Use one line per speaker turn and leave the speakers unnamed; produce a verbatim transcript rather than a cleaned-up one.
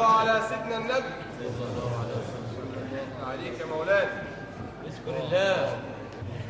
صلوا على سيدنا النبي صلى الله عليه وسلم. عليك يا مولانا.
بسم الله.